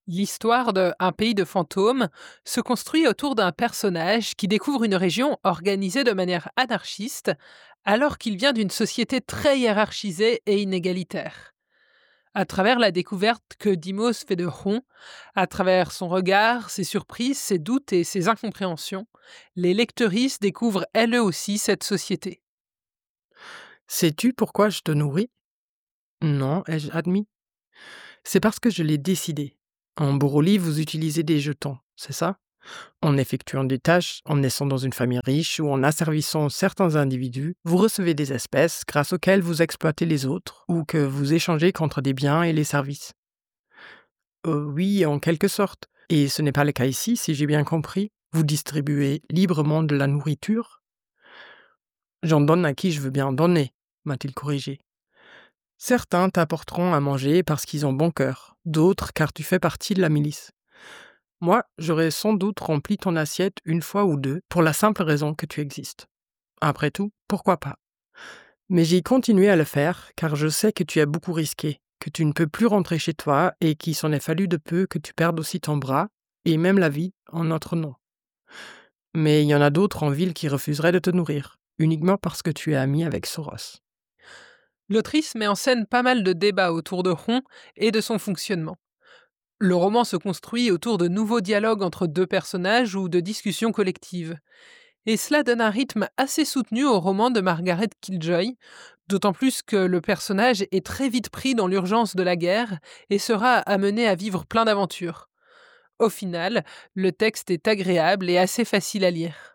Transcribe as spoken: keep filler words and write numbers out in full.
L'histoire de Un pays de fantômes se construit autour d'un personnage qui découvre une région organisée de manière anarchiste, alors qu'il vient d'une société très hiérarchisée et inégalitaire. À travers la découverte que Dimos fait de Ron, à travers son regard, ses surprises, ses doutes et ses incompréhensions, les lectrices découvrent elles aussi cette société. Sais-tu pourquoi je te nourris? Non, ai-je admis. C'est parce que je l'ai décidé. En Boroli, vous utilisez des jetons, c'est ça? En effectuant des tâches, en naissant dans une famille riche ou en asservissant certains individus, vous recevez des espèces grâce auxquelles vous exploitez les autres ou que vous échangez contre des biens et les services. Euh, oui, en quelque sorte. Et ce n'est pas le cas ici, si j'ai bien compris. Vous distribuez librement de la nourriture. J'en donne à qui je veux bien en donner, m'a-t-il corrigé. Certains t'apporteront à manger parce qu'ils ont bon cœur, d'autres car tu fais partie de la milice. Moi, j'aurais sans doute rempli ton assiette une fois ou deux pour la simple raison que tu existes. Après tout, pourquoi pas? Mais j'ai continué à le faire car je sais que tu as beaucoup risqué, que tu ne peux plus rentrer chez toi et qu'il s'en est fallu de peu que tu perdes aussi ton bras et même la vie en notre nom. Mais il y en a d'autres en ville qui refuseraient de te nourrir, uniquement parce que tu es ami avec Soros. L'autrice met en scène pas mal de débats autour de Ron et de son fonctionnement. Le roman se construit autour de nouveaux dialogues entre deux personnages ou de discussions collectives. Et cela donne un rythme assez soutenu au roman de Margaret Killjoy, d'autant plus que le personnage est très vite pris dans l'urgence de la guerre et sera amené à vivre plein d'aventures. Au final, le texte est agréable et assez facile à lire.